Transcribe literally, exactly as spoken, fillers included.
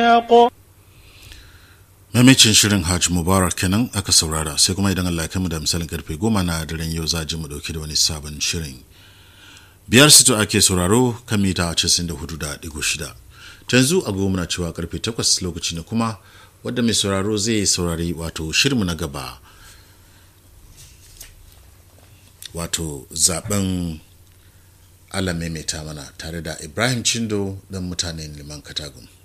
Mamacin shirin Hajj Mubarak kenan aka saurara, sai kuma idan Allah ya kai mu da misalin karfe goma na daren yau za ji mu dauke da wani sabon shirin. Biyar sito ake sauraro kan mita casa'in da hudu da digo shida. Yanzu a goma na cewa karfe takwas lokaci ne kuma wadda mai sauraro zai saurari wato shirinmu na gaba. Wato zaben Allah maimaita mana tare da Ibrahim Chindo dan mutanen Liman Katagun.